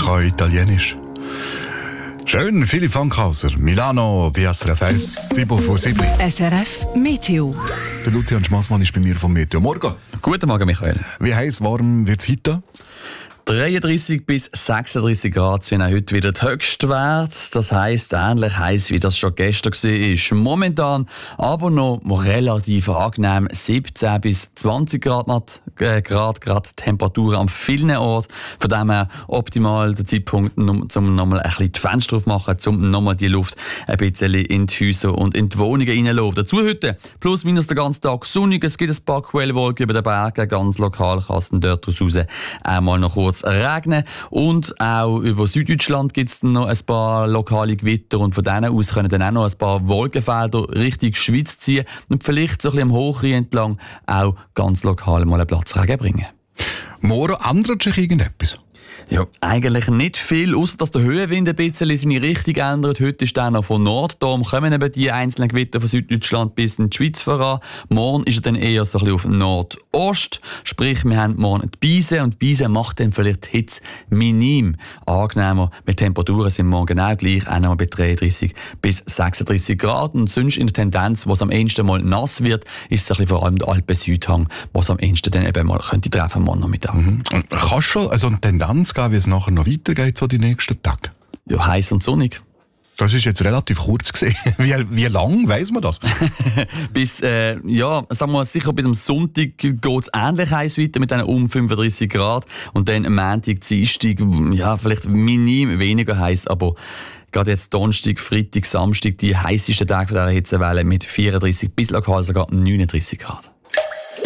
kann Italienisch. Schön, Philipp Fankhauser, Milano, BSRF 1, 7 von 7. SRF Meteo. Der Lucian Schmassmann ist bei mir vom Meteo. Morgen. Guten Morgen, Michael. Wie heiß, warm wird es heute? 33 bis 36 Grad sind auch heute wieder die Höchstwerte. Das heisst, ähnlich heiß wie das schon gestern war. Momentan aber noch relativ angenehm 17 bis 20 Grad gerade Temperatur an vielen Orten. Von dem her optimal der Zeitpunkt, um nochmal ein bisschen die Fenster aufmachen, um nochmal die Luft ein bisschen in die Häuser und in die Wohnungen reinzulassen. Dazu heute plus minus den ganzen Tag sonnig. Es gibt ein paar Quellwolken über den Bergen. Ganz lokal kann es dort raus einmal noch kurz regnen. Und auch über Süddeutschland gibt es noch ein paar lokale Gewitter und von denen aus können dann auch noch ein paar Wolkenfelder Richtung Schweiz ziehen und vielleicht so ein bisschen am Hochrhein entlang auch ganz lokal mal einen Platzregen bringen. Morgen ändert sich irgendetwas? Ja, eigentlich nicht viel, außer dass der Höhenwind ein bisschen seine Richtung ändert. Heute ist er noch von Nord, darum kommen eben die einzelnen Gewitter von Süddeutschland bis in die Schweiz voran. Morgen ist er dann eher so ein bisschen auf Nordost, sprich wir haben morgen die Beise und die Beise macht dann vielleicht die Hitze minim angenehmer. Mit Temperaturen sind morgen genau gleich, auch noch bei 33 bis 36 Grad und sonst in der Tendenz, wo es am ehesten mal nass wird, ist es ein bisschen vor allem der Alpen-Südhang, wo es am ehesten dann eben mal könnte treffen morgen Nachmittag. Und kannst du schon also eine Tendenz geben, wie es nachher noch weitergeht, so die nächsten Tage? Ja, heiß und sonnig. Das ist jetzt relativ kurz gesehen. Wie lang weiss man das? Bis, sagen wir sicher bis am Sonntag geht es ähnlich heiß weiter mit einem 35 Grad. Und dann am Montag, Dienstag, ja, vielleicht minim weniger heiß, aber gerade jetzt Donnerstag, Freitag, Samstag, die heißesten Tage dieser Hitzewelle mit 34 bis lokal sogar 39 Grad.